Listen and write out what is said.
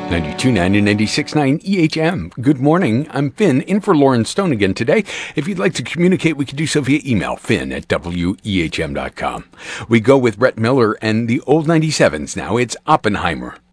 92.9 and 96.9 EHM. Good morning. I'm Finn, in for Lauren Stone again today. If you'd like to communicate, we can do so via email, finn@wehm.com. We go with Brett Miller and the old 97s now. It's Oppenheimer.